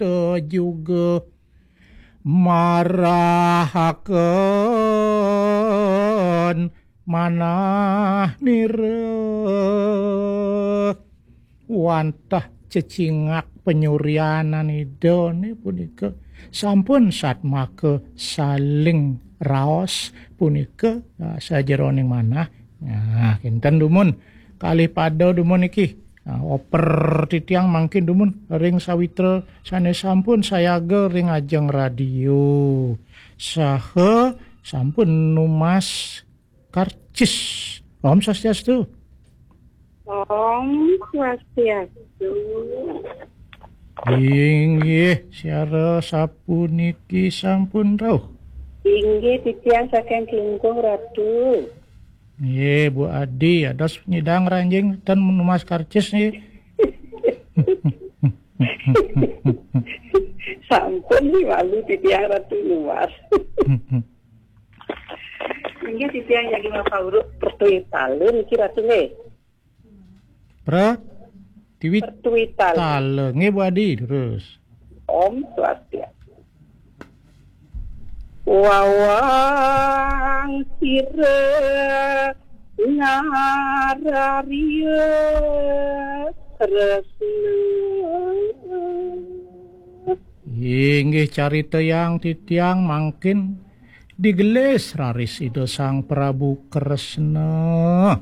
juga marahakeun manah nire wantah cecingak penyurianan idone punika sampun satmake saling raos punika sajeroning manah. Nah, kinten dumun kalih pada dumun iki. Oper titiang mangkin dumun ring sawitra sanes sampun sayaga ring ajeng radio. Saha sampun numas karcis. Om Swastiastu. Om Swastiastu. Inggih, siara sapuniki sampun rawuh. Inggih titiang saking Klungkung Ratu. Nggih, Bu Adi, ados nyidang ranjing ten numas karcis nggih. Sampun walu titiang Ratu luas. Inggih titiang jadi mapawuruk pertui talun iki Ratu nggih. Tiwit Pertui talun. tale nggih Bu Adi terus. Om Swastiastu. Wawang sire ngararia tresna. Inggih carita yang titiang mangkin digelis raris ida Sang Prabu Kresna.